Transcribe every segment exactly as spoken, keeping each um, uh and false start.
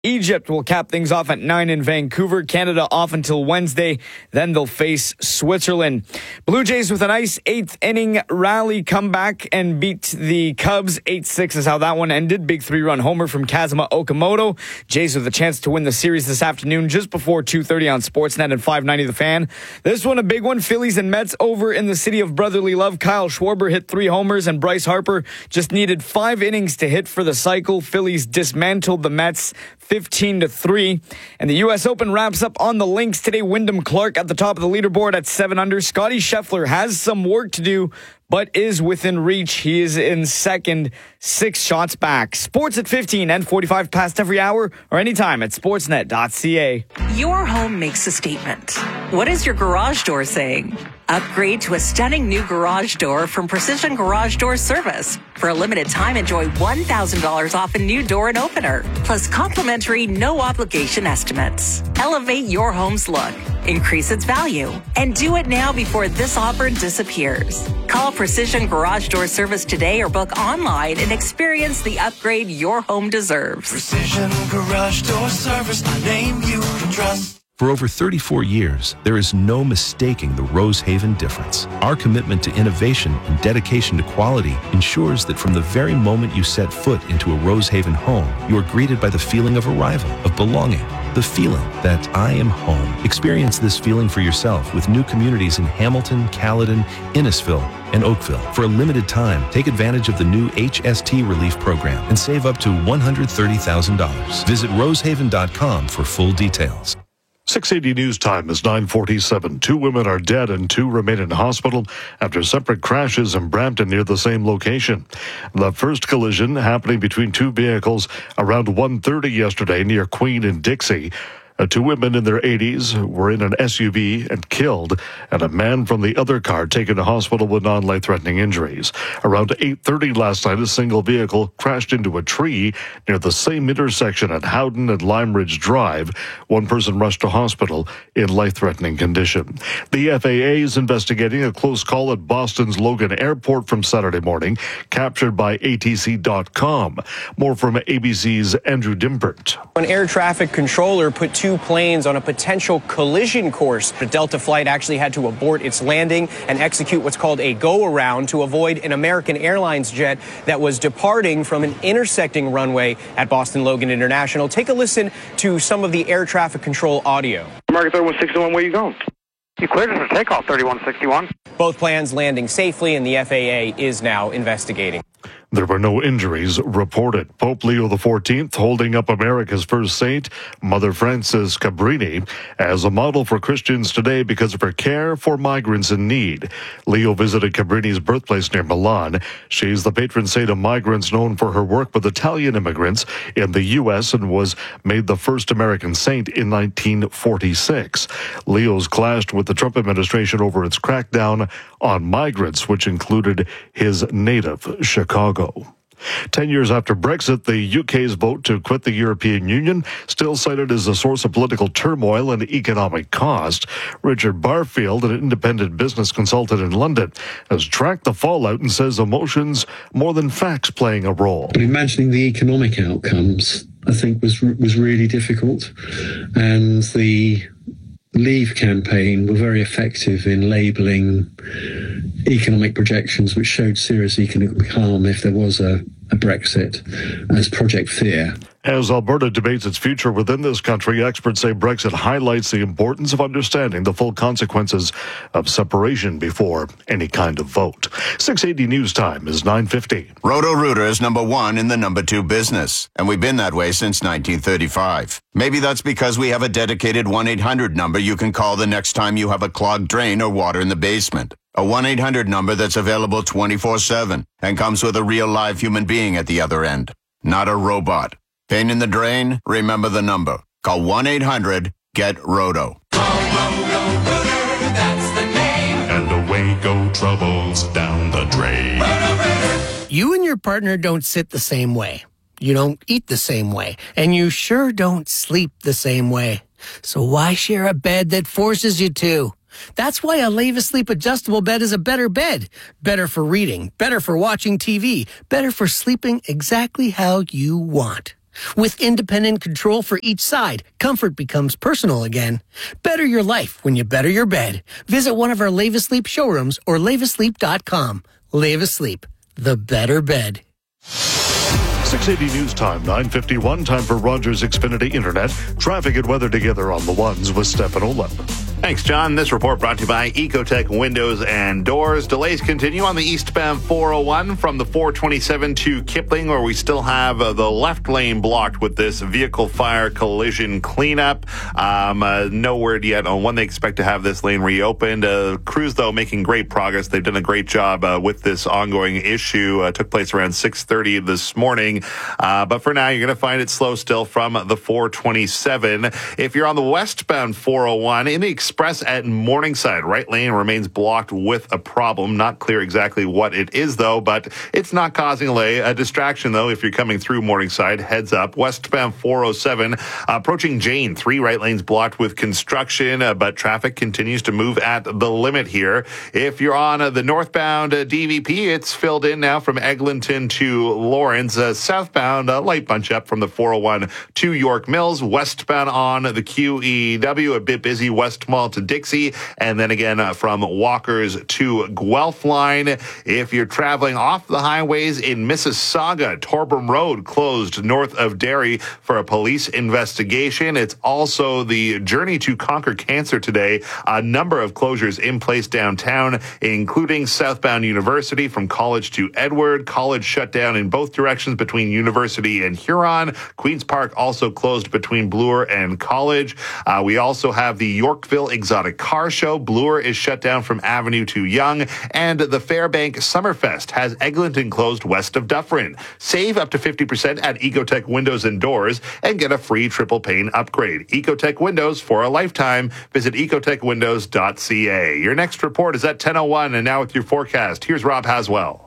Egypt will cap things off at nine in Vancouver. Canada off until Wednesday. Then they'll face Switzerland. Blue Jays with a nice eighth inning rally comeback and beat the Cubs. eight six is how that one ended. Big three-run homer from Kazuma Okamoto. Jays with a chance to win the series this afternoon just before two thirty on Sportsnet and five ninety The Fan. This one a big one. Phillies and Mets over in the city of brotherly love. Kyle Schwarber hit three homers and Bryce Harper just needed five innings to hit for the cycle. Phillies dismantled the Mets fifteen to three. And the U S Open wraps up on the links today. Wyndham Clark at the top of the leaderboard at seven under. Scotty Scheffler has some work to do, but is within reach. He is in second, six shots back. Sports at fifteen and forty-five past every hour or anytime at sportsnet dot c a. Your home makes a statement. What is your garage door saying? Upgrade to a stunning new garage door from Precision Garage Door Service. For a limited time, enjoy one thousand dollars off a new door and opener, plus complimentary no-obligation estimates. Elevate your home's look, increase its value, and do it now before this offer disappears. Call Precision Garage Door Service today or book online and experience the upgrade your home deserves. Precision Garage Door Service, a name you can trust. For over thirty-four years, there is no mistaking the Rosehaven difference. Our commitment to innovation and dedication to quality ensures that from the very moment you set foot into a Rosehaven home, you are greeted by the feeling of arrival, of belonging, the feeling that I am home. Experience this feeling for yourself with new communities in Hamilton, Caledon, Innisfil, and Oakville. For a limited time, take advantage of the new H S T Relief Program and save up to one hundred thirty thousand dollars. Visit rosehaven dot com for full details. six eighty News Time is nine forty-seven. Two women are dead and two remain in hospital after separate crashes in Brampton near the same location. The first collision happening between two vehicles around one thirty yesterday near Queen and Dixie. Uh, two women in their eighties were in an S U V and killed, and a man from the other car taken to hospital with non-life-threatening injuries. Around eight thirty last night, a single vehicle crashed into a tree near the same intersection at Howden and Lime Ridge Drive. One person rushed to hospital in life-threatening condition. The F A A is investigating a close call at Boston's Logan Airport from Saturday morning, captured by A T C dot com. More from A B C's Andrew Dimpert. An air traffic controller put two planes on a potential collision course. The Delta flight actually had to abort its landing and execute what's called a go-around to avoid an American Airlines jet that was departing from an intersecting runway at Boston Logan International. Take a listen to some of the air traffic control audio. American thirty-one sixty-one, where are you going? You cleared us for takeoff, thirty-one sixty-one. Both planes landing safely, and the F A A is now investigating. There were no injuries reported. Pope Leo the fourteenth holding up America's first saint, Mother Frances Cabrini, as a model for Christians today because of her care for migrants in need. Leo visited Cabrini's birthplace near Milan. She's the patron saint of migrants, known for her work with Italian immigrants in the U S and was made the first American saint in nineteen forty-six. Leo's clashed with the Trump administration over its crackdown on migrants, which included his native Chicago. Ten years after Brexit, the U K's vote to quit the European Union still cited as a source of political turmoil and economic cost. Richard Barfield, an independent business consultant in London, has tracked the fallout and says emotions more than facts playing a role. But imagining the economic outcomes, I think, was was really difficult, and the Leave campaign were very effective in labelling economic projections which showed serious economic harm if there was a, a Brexit as Project Fear. As Alberta debates its future within this country, experts say Brexit highlights the importance of understanding the full consequences of separation before any kind of vote. six eighty News Time is nine fifty. Roto-Rooter is number one in the number two business, and we've been that way since nineteen thirty-five. Maybe that's because we have a dedicated one eight hundred number you can call the next time you have a clogged drain or water in the basement. A one eight hundred number that's available twenty-four seven and comes with a real live human being at the other end, not a robot. Pain in the drain? Remember the number. Call one eight hundred get roto. Roto-Rooter, that's the name. And away go troubles down the drain. Roto-Rooter. You and your partner don't sit the same way. You don't eat the same way. And you sure don't sleep the same way. So why share a bed that forces you to? That's why a Leva Sleep adjustable bed is a better bed. Better for reading, better for watching T V, better for sleeping exactly how you want. With independent control for each side, comfort becomes personal again. Better your life when you better your bed. Visit one of our Lave Asleep showrooms or lave asleep dot com. Lave Asleep, the better bed. six eighty News Time, nine fifty-one, time for Rogers Xfinity Internet. Traffic and weather together on the ones with Stefan Olep. Thanks, John. This report brought to you by Ecotech Windows and Doors. Delays continue on the eastbound four oh one from the four twenty-seven to Kipling, where we still have uh, the left lane blocked with this vehicle fire collision cleanup. Um, uh, no word yet on when they expect to have this lane reopened. Uh, crews, though, making great progress. They've done a great job uh, with this ongoing issue. Uh, took place around six thirty this morning. Uh, but for now, you're going to find it slow still from the four twenty-seven. If you're on the westbound four oh one, in the Express at Morningside, right lane remains blocked with a problem. Not clear exactly what it is, though, but it's not causing a, lay, a distraction, though, if you're coming through Morningside. Heads up. Westbound four oh seven, uh, approaching Jane. Three right lanes blocked with construction, uh, but traffic continues to move at the limit here. If you're on uh, the northbound uh, D V P, it's filled in now from Eglinton to Lawrence. Uh, southbound, a uh, light bunch up from the four oh one to York Mills. Westbound on the Q E W, a bit busy. West Mall to Dixie, and then again uh, from Walkers to Guelph line. If you're traveling off the highways in Mississauga, Torbram Road closed north of Derry for a police investigation. It's also the Journey to Conquer Cancer today. A number of closures in place downtown, including southbound University from College to Edward. College shut down in both directions between University and Huron. Queen's Park also closed between Bloor and College. Uh, we also have the Yorkville Exotic Car Show. Bloor is shut down from Avenue to Yonge, and the Fairbank Summerfest has Eglinton closed west of Dufferin. Save up to fifty percent at Ecotech Windows and Doors and get a free triple pane upgrade. Ecotech Windows for a lifetime. Visit ecotech windows dot c a. Your next report is at ten oh one, and now with your forecast, here's Rob Haswell.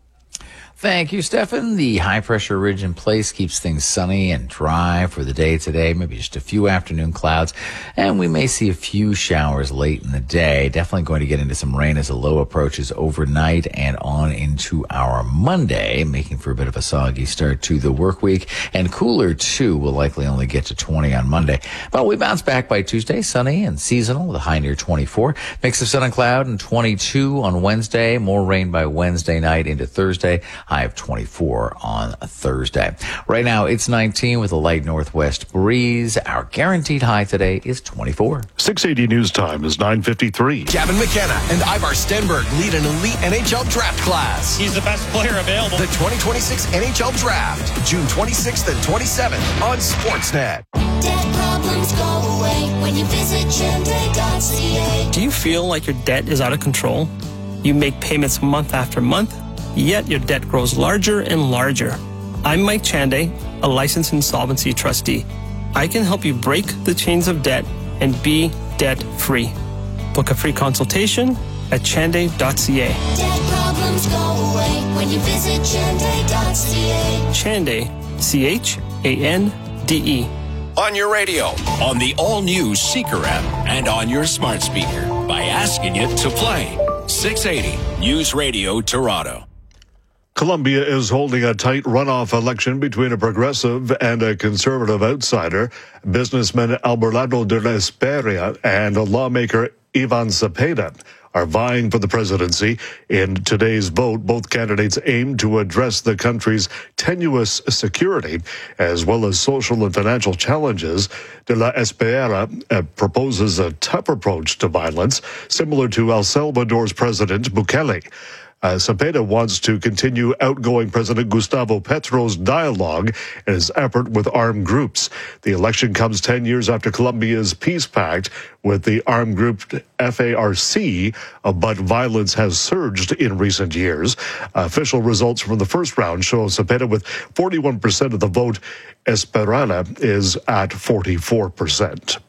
Thank you, Stefan. The high-pressure ridge in place keeps things sunny and dry for the day today, maybe just a few afternoon clouds, and we may see a few showers late in the day. Definitely going to get into some rain as a low approaches overnight and on into our Monday, making for a bit of a soggy start to the work week, and cooler, too. We'll likely only get to twenty on Monday. But we bounce back by Tuesday, sunny and seasonal with a high near twenty-four. Mix of sun and cloud and twenty-two on Wednesday. More rain by Wednesday night into Thursday. High of twenty-four on Thursday. Right now, it's nineteen with a light northwest breeze. Our guaranteed high today is twenty-four. six eighty News Time is nine fifty-three. Gavin McKenna and Ivar Stenberg lead an elite N H L draft class. He's the best player available. The twenty twenty-six N H L Draft, June twenty-sixth and twenty-seventh on Sportsnet. Debt problems go away when you visit Chande dot c a. Do you feel like your debt is out of control? You make payments month after month, yet your debt grows larger and larger. I'm Mike Chande, a licensed insolvency trustee. I can help you break the chains of debt and be debt-free. Book a free consultation at chande dot c a. Debt problems go away when you visit chande dot c a. Chande, C H A N D E. On your radio, on the all-new Seeker app, and on your smart speaker by asking it to play. six eighty News Radio Toronto. Colombia is holding a tight runoff election between a progressive and a conservative outsider. Businessman Abelardo de la Espriella and lawmaker Ivan Cepeda are vying for the presidency. In today's vote, both candidates aim to address the country's tenuous security as well as social and financial challenges. De la Espriella uh, proposes a tough approach to violence, similar to El Salvador's President Bukele. Uh, Cepeda wants to continue outgoing President Gustavo Petro's dialogue in his effort with armed groups. The election comes ten years after Colombia's peace pact with the armed group F A R C, uh, but violence has surged in recent years. Uh, official results from the first round show Cepeda with forty-one percent of the vote. Espriella is at forty-four percent.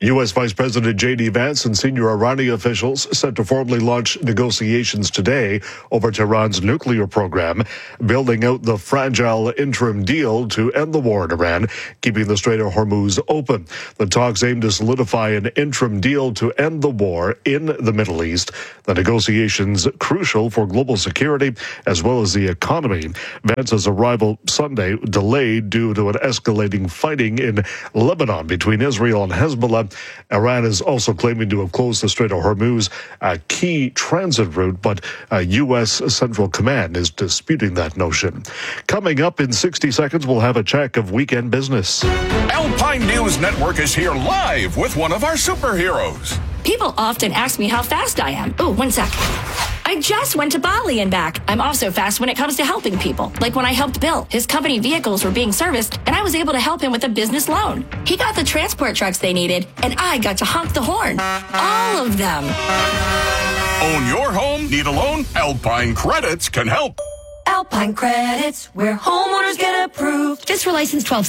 U S. Vice President J D. Vance and senior Iranian officials set to formally launch negotiations today over Tehran's nuclear program, building out the fragile interim deal to end the war in Iran, keeping the Strait of Hormuz open. The talks aim to solidify an interim deal to end the war in the Middle East. The negotiations crucial for global security as well as the economy. Vance's arrival Sunday delayed due to an escalating fighting in Lebanon between Israel and Hezbollah. Iran is also claiming to have closed the Strait of Hormuz, a key transit route, but a U S. Central Command is disputing that notion. Coming up in sixty seconds, we'll have a check of weekend business. Alpine News Network is here live with one of our superheroes. People often ask me how fast I am. Oh, one sec. I just went to Bali and back. I'm also fast when it comes to helping people. Like when I helped Bill. His company vehicles were being serviced, and I was able to help him with a business loan. He got the transport trucks they needed, and I got to honk the horn. All of them. Own your home? Need a loan? Alpine Credits can help. Alpine Credits, where homeowners get approved. Just for license twelve